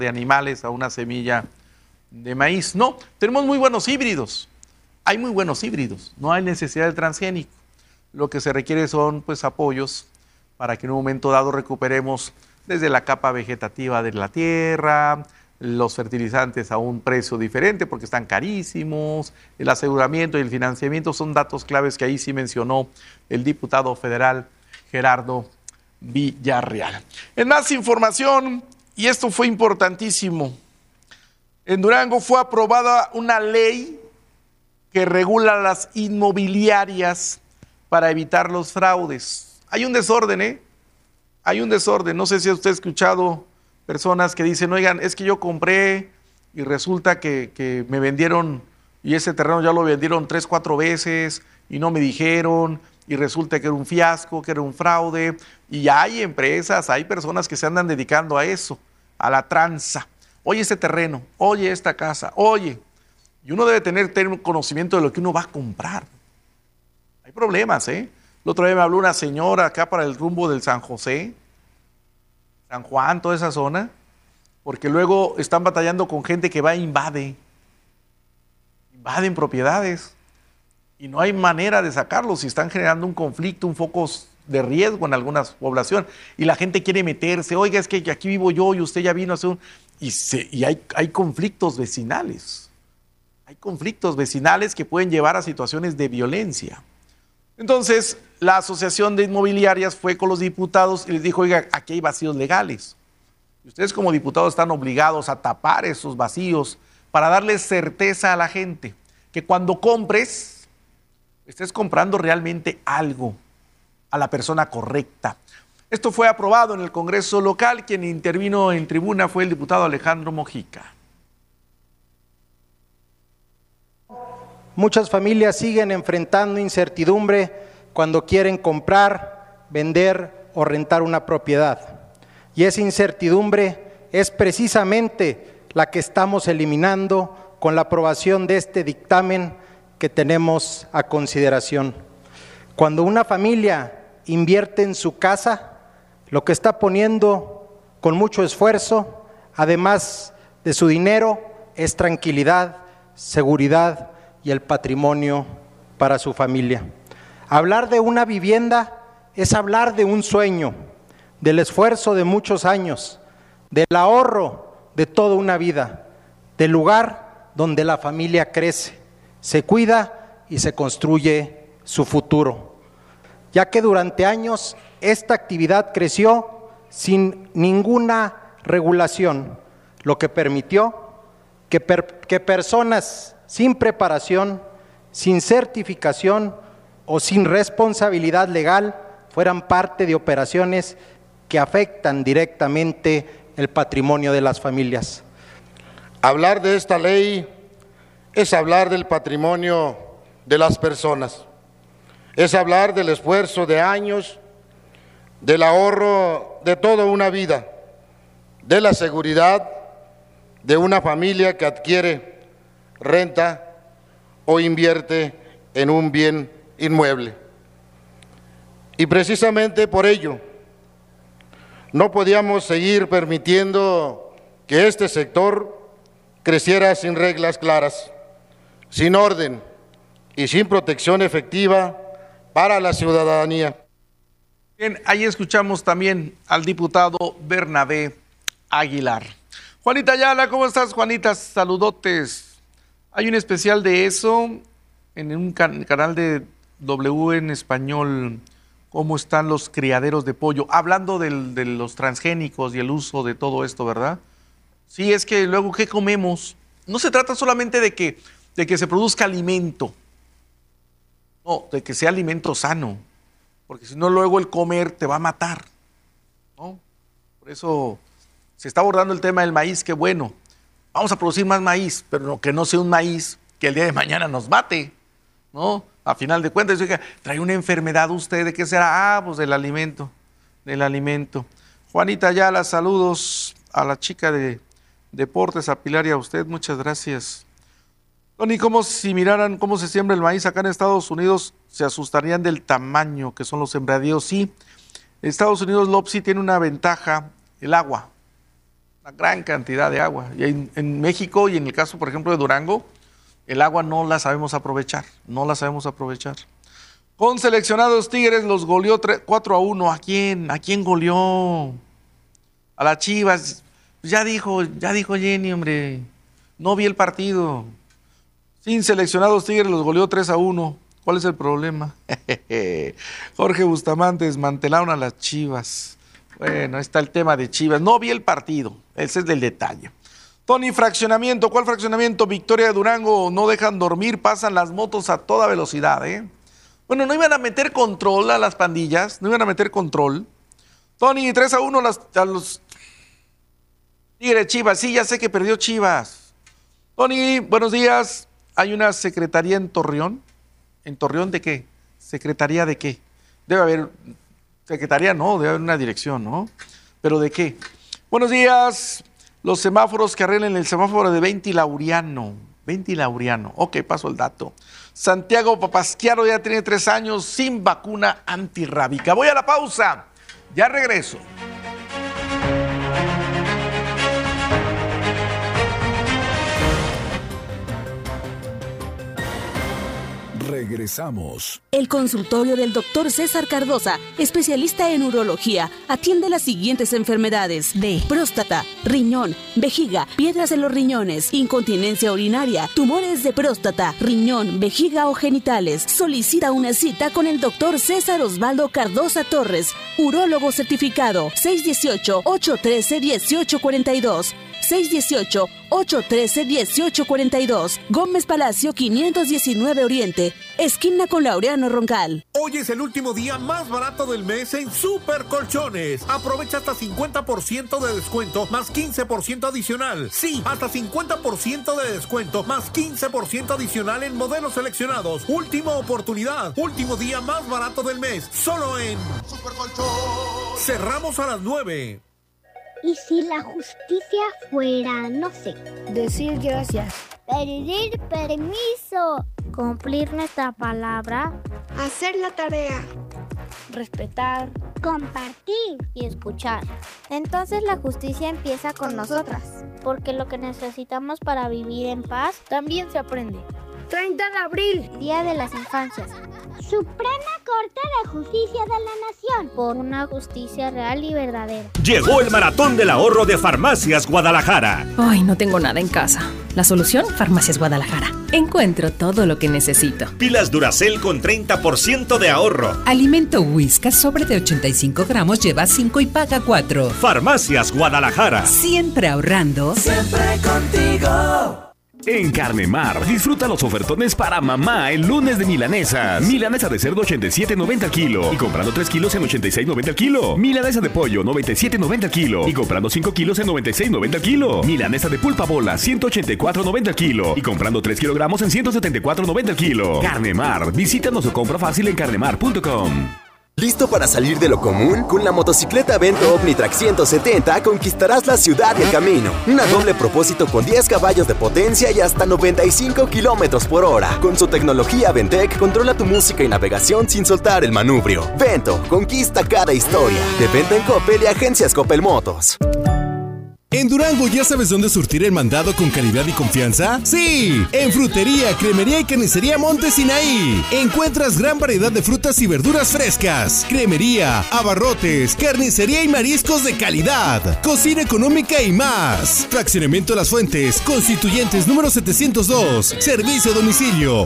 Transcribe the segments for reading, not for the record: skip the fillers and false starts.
de animales a una semilla de maíz. No, tenemos muy buenos híbridos. Hay muy buenos híbridos. No hay necesidad del transgénico. Lo que se requiere son pues apoyos para que en un momento dado recuperemos desde la capa vegetativa de la tierra, los fertilizantes a un precio diferente porque están carísimos, el aseguramiento y el financiamiento son datos claves que ahí sí mencionó el diputado federal Gerardo Villarreal. En más información, y esto fue importantísimo, en Durango fue aprobada una ley que regula las inmobiliarias para evitar los fraudes. Hay un desorden, ¿eh? Hay un desorden. No sé si usted ha escuchado personas que dicen, oigan, es que yo compré y resulta que me vendieron y ese terreno ya lo vendieron 3, 4 veces y no me dijeron y resulta que era un fiasco, que era un fraude. Y hay empresas, hay personas que se andan dedicando a eso, a la tranza. Oye, este terreno, oye, esta casa, oye. Y uno debe tener conocimiento de lo que uno va a comprar. Hay problemas, ¿eh? El otro día me habló una señora acá para el rumbo del San José, San Juan, toda esa zona, porque luego están batallando con gente que va e invaden propiedades y no hay manera de sacarlos y están generando un conflicto, un foco de riesgo en algunas poblaciones y la gente quiere meterse, oiga, es que aquí vivo yo y usted ya vino a hacer un... Y hay conflictos vecinales. Hay conflictos vecinales que pueden llevar a situaciones de violencia. Entonces, la Asociación de Inmobiliarias fue con los diputados y les dijo, oiga, aquí hay vacíos legales. Y ustedes como diputados están obligados a tapar esos vacíos para darles certeza a la gente, que cuando compres, estés comprando realmente algo a la persona correcta. Esto fue aprobado en el Congreso local. Quien intervino en tribuna fue el diputado Alejandro Mojica. Muchas familias siguen enfrentando incertidumbre cuando quieren comprar, vender o rentar una propiedad. Y esa incertidumbre es precisamente la que estamos eliminando con la aprobación de este dictamen que tenemos a consideración. Cuando una familia invierte en su casa, lo que está poniendo con mucho esfuerzo, además de su dinero, es tranquilidad, seguridad y el patrimonio para su familia. Hablar de una vivienda es hablar de un sueño, del esfuerzo de muchos años, del ahorro de toda una vida, del lugar donde la familia crece, se cuida y se construye su futuro. Ya que durante años esta actividad creció sin ninguna regulación, lo que permitió que personas sin preparación, sin certificación o sin responsabilidad legal fueran parte de operaciones que afectan directamente el patrimonio de las familias. Hablar de esta ley es hablar del patrimonio de las personas, es hablar del esfuerzo de años, del ahorro de toda una vida, de la seguridad de una familia que adquiere, renta o invierte en un bien inmueble. Y precisamente por ello, no podíamos seguir permitiendo que este sector creciera sin reglas claras, sin orden y sin protección efectiva para la ciudadanía. Bien, ahí escuchamos también al diputado Bernabé Aguilar. Juanita Ayala, ¿cómo estás, Juanita? Saludotes. Hay un especial de eso en un canal de W en español, cómo están los criaderos de pollo, hablando de los transgénicos y el uso de todo esto, ¿verdad? Sí, es que luego, ¿qué comemos? No se trata solamente de que se produzca alimento, no, de que sea alimento sano, porque si no luego el comer te va a matar, ¿no? Por eso se está abordando el tema del maíz, que bueno, vamos a producir más maíz, pero no, que no sea un maíz que el día de mañana nos mate, ¿no? A final de cuentas, trae una enfermedad usted, ¿de qué será? Ah, pues del alimento, Juanita Ayala, saludos a la chica de Deportes, a Pilar y a usted, muchas gracias. Tony, ¿cómo si miraran cómo se siembra el maíz acá en Estados Unidos, se asustarían del tamaño que son los sembradíos? Sí, Estados Unidos, Lopsi, tiene una ventaja, el agua. una gran cantidad de agua. Y en México y en el caso, por ejemplo, de Durango, el agua no la sabemos aprovechar, Con seleccionados Tigres los goleó 4-1. ¿A quién? ¿A quién goleó? A las Chivas. Ya dijo Jenny, hombre. No vi el partido. Sin seleccionados Tigres los goleó 3-1. ¿Cuál es el problema? Jorge Bustamante, desmantelaron a las Chivas. Bueno, ahí está el tema de Chivas. No vi el partido. Ese es del detalle. Tony, fraccionamiento. ¿Cuál fraccionamiento? Victoria de Durango. No dejan dormir. Pasan las motos a toda velocidad, Bueno, no iban a meter control a las pandillas. Tony, 3-1 a los Tigres Chivas. Sí, ya sé que perdió Chivas. Tony, buenos días. Hay una secretaría en Torreón. ¿En Torreón de qué? ¿Secretaría de qué? Debe haber secretaría, no, debe haber una dirección, ¿no? ¿Pero de qué? Buenos días. Los semáforos que arreglen el semáforo de Ventilauriano. Ok, paso el dato. Santiago Papasquiaro ya tiene 3 años sin vacuna antirrábica. Voy a la pausa. Ya regreso. Regresamos. El consultorio del Dr. César Cardoza, especialista en urología, atiende las siguientes enfermedades de próstata, riñón, vejiga, piedras en los riñones, incontinencia urinaria, tumores de próstata, riñón, vejiga o genitales. Solicita una cita con el Dr. César Osvaldo Cardoza Torres, urólogo certificado. 618-813-1842. 618-813-1842. Gómez Palacio 519 Oriente, esquina con Laureano Roncal. Hoy es el último día más barato del mes en Super Colchones. Aprovecha hasta 50% de descuento más 15% adicional. Sí, hasta 50% de descuento más 15% adicional en modelos seleccionados. Última oportunidad, último día más barato del mes. Solo en Super Colchón. Cerramos a las 9. ¿Y si la justicia fuera, no sé, decir gracias, pedir permiso, cumplir nuestra palabra, hacer la tarea, respetar, compartir y escuchar? Entonces la justicia empieza con nosotras, porque lo que necesitamos para vivir en paz también se aprende. 30 de abril, Día de las Infancias. Suprema Corte de Justicia de la Nación, por una justicia real y verdadera. Llegó el Maratón del Ahorro de Farmacias Guadalajara. Ay, no tengo nada en casa. La solución, Farmacias Guadalajara. Encuentro todo lo que necesito. Pilas Duracell con 30% de ahorro. Alimento Whiskas sobre de 85 gramos lleva 5 y paga 4. Farmacias Guadalajara. Siempre ahorrando. Siempre contigo. En Carnemar, disfruta los ofertones para mamá el lunes de milanesas. Milanesa de cerdo 87.90 al kilo y comprando 3 kilos en 86.90 al kilo. Milanesa de pollo 97.90 al kilo y comprando 5 kilos en 96.90 al kilo. Milanesa de pulpa bola 184.90 al kilo y comprando 3 kilogramos en 174.90 al kilo. Carnemar, visítanos o compra fácil en carnemar.com. ¿Listo para salir de lo común? Con la motocicleta Vento Omnitrack 170 conquistarás la ciudad y el camino. Una doble propósito con 10 caballos de potencia y hasta 95 kilómetros por hora. Con su tecnología Ventec, controla tu música y navegación sin soltar el manubrio. Vento, conquista cada historia. De venta en Coppel y agencias Coppel Motos. ¿En Durango ya sabes dónde surtir el mandado con calidad y confianza? ¡Sí! En Frutería, Cremería y Carnicería Monte Sinaí. Encuentras gran variedad de frutas y verduras frescas. Cremería, abarrotes, carnicería y mariscos de calidad. Cocina económica y más. Fraccionamiento Las Fuentes, Constituyentes número 702. Servicio a domicilio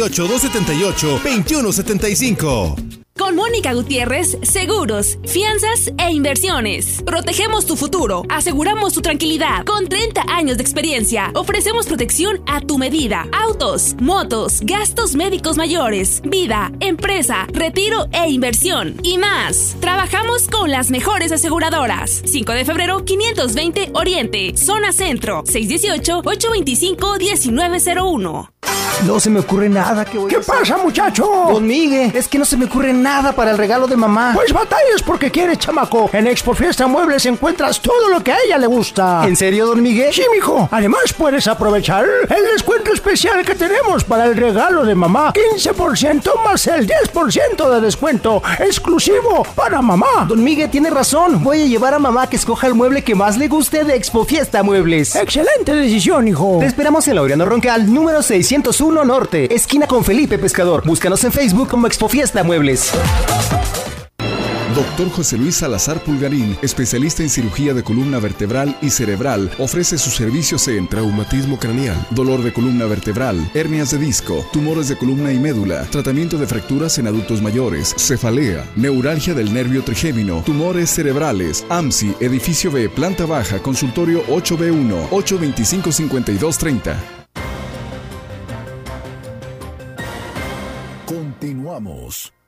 618-278-2175. Con Mónica Gutiérrez, seguros, fianzas e inversiones. Protegemos tu futuro, aseguramos tu tranquilidad. Con 30 años de experiencia, ofrecemos protección a tu medida. Autos, motos, gastos médicos mayores, vida, empresa, retiro e inversión y más. Trabajamos con las mejores aseguradoras. 5 de febrero, 520 Oriente, Zona Centro, 618-825-1901. No se me ocurre nada que voy a hacer. ¿Qué pasa, muchacho? Don Miguel, es que no se me ocurre nada para el regalo de mamá. Pues batallas porque quieres, chamaco. En Expo Fiesta Muebles encuentras todo lo que a ella le gusta. ¿En serio, don Miguel? Sí, mijo. Además, puedes aprovechar el descuento especial que tenemos para el regalo de mamá. 15% más el 10% de descuento exclusivo para mamá. Don Miguel tiene razón. Voy a llevar a mamá que escoja el mueble que más le guste de Expo Fiesta Muebles. Excelente decisión, hijo. Te esperamos en Laureano Roncal, número 601 Norte, esquina con Felipe Pescador. Búscanos en Facebook como Expo Fiesta Muebles. Dr. José Luis Salazar Pulgarín, especialista en cirugía de columna vertebral y cerebral, ofrece sus servicios en traumatismo craneal, dolor de columna vertebral, hernias de disco, tumores de columna y médula, tratamiento de fracturas en adultos mayores, cefalea, neuralgia del nervio trigémino, tumores cerebrales, AMSI, edificio B, planta baja, consultorio 8B1, 825-5230. Continuamos.